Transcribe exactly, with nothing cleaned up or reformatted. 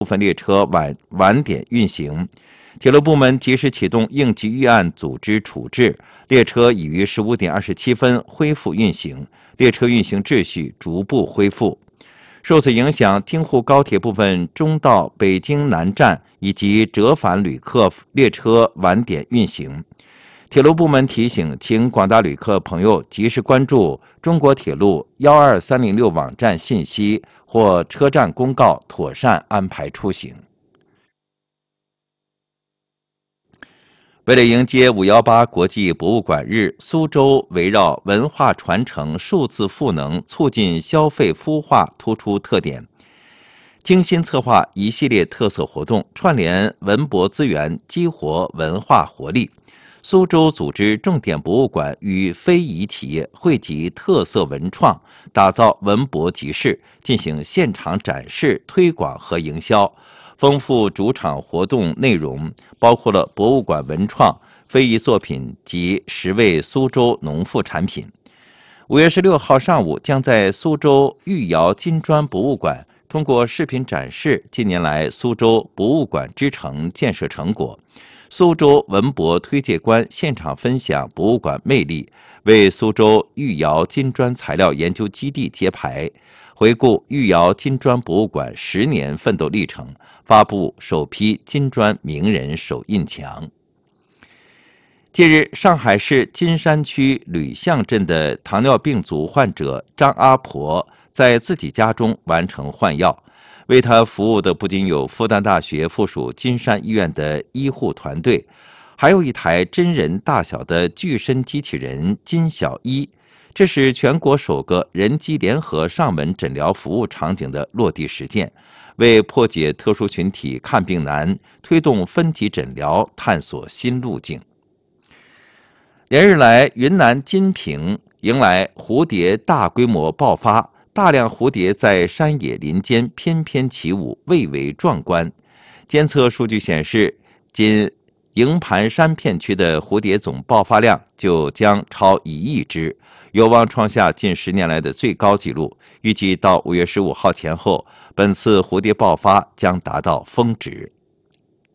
部分列车晚晚点运行。铁路部门及时启动应急预案组织处置，列车已于十五点二十七分恢复运行，列车运行秩序逐步恢复。受此影响，京沪高铁部分中到北京南站以及折返旅客列车晚点运行。铁路部门提醒，请广大旅客朋友及时关注中国铁路幺二三零六网站信息或车站公告，妥善安排出行。为了迎接五一八国际博物馆日，苏州围绕文化传承、数字赋能、促进消费孵化突出特点，精心策划一系列特色活动，串联文博资源，激活文化活力。苏州组织重点博物馆与非遗企业汇集特色文创，打造文博集市，进行现场展示、推广和营销。丰富主场活动内容，包括了博物馆文创、非遗作品及十位苏州农副产品。五月十六号上午，将在苏州玉窑金砖博物馆通过视频展示近年来苏州博物馆之城建设成果。苏州文博推介官现场分享博物馆魅力，为苏州玉窑金砖材料研究基地揭牌，回顾玉窑金砖博物馆十年奋斗历程，发布首批金砖名人手印墙。近日，上海市金山区吕巷镇的糖尿病足患者张阿婆在自己家中完成换药。为他服务的不仅有复旦大学附属金山医院的医护团队，还有一台真人大小的具身机器人金小医。这是全国首个人机联合上门诊疗服务场景的落地实践，为破解特殊群体看病难、推动分级诊疗探索新路径。连日来，云南金平迎来蝴蝶大规模爆发，大量蝴蝶在山野林间翩翩起舞，蔚为壮观。监测数据显示，仅营盘山片区的蝴蝶总爆发量就将超一亿只，有望创下近十年来的最高纪录。预计到五月十五号前后，本次蝴蝶爆发将达到峰值。